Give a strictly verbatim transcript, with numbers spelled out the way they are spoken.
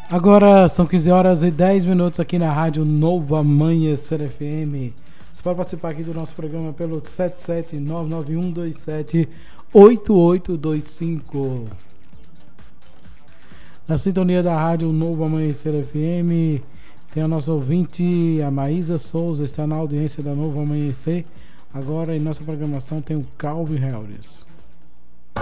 Agora são quinze horas e dez minutos aqui na Rádio Novo Amanhecer F M. Você pode participar aqui do nosso programa pelo sete sete nove nove um dois sete oito oito dois cinco. Na sintonia da Rádio Novo Amanhecer F M, tem a nossa ouvinte, a Maísa Souza, está na audiência da Novo Amanhecer. Agora em nossa programação tem o Calvin Harris.